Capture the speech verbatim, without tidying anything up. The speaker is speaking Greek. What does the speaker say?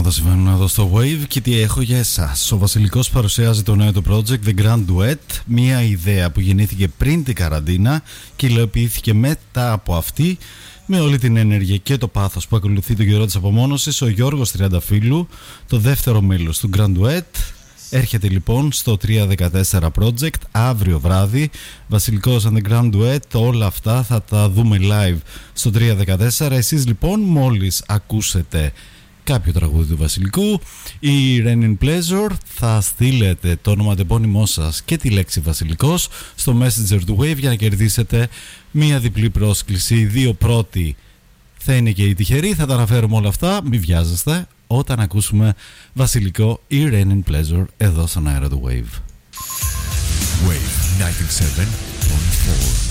πράγματα συμβαίνουν εδώ στο Wave και τι έχω για εσάς. Ο Βασιλικός παρουσιάζει το νέο του project The Grand Duet, μια ιδέα που γεννήθηκε πριν την καραντίνα και υλοποιήθηκε μετά από αυτή. Με όλη την ενέργεια και το πάθος που ακολουθεί τον καιρό της απομόνωσης, ο Γιώργος Τριανταφύλου, το δεύτερο μέλος του Grand Duet, έρχεται λοιπόν στο τριακόσια δεκατέσσερα Project αύριο βράδυ. Βασιλικός and the Grand Duet, όλα αυτά θα τα δούμε live στο τριακόσια δεκατέσσερα. Εσείς λοιπόν μόλις ακούσετε κάποιο τραγούδι του Βασιλικού ή Rain in Pleasure, θα στείλετε το ονοματεπώνυμό σας και τη λέξη Βασιλικός στο Messenger του Wave για να κερδίσετε μία διπλή πρόσκληση. Οι δύο πρώτοι θα είναι και οι τυχεροί, θα τα αναφέρουμε όλα αυτά, μην βιάζεστε, όταν ακούσουμε Βασιλικό ή Rain in Pleasure εδώ στον αέρα του Wave. Wave ενενήντα επτά κόμμα τέσσερα.